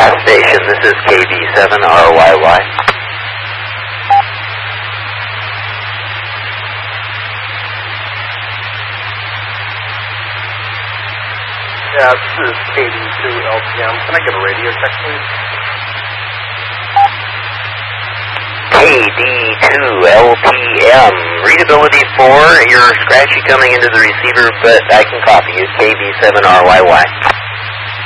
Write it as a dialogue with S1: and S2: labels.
S1: station, this is KV7RYY.
S2: Yeah, this is KV2LPM. Can I get a radio check, please?
S1: KV2LPM. Readability 4, you're scratchy coming into the receiver, but I can copy you. KV7RYY.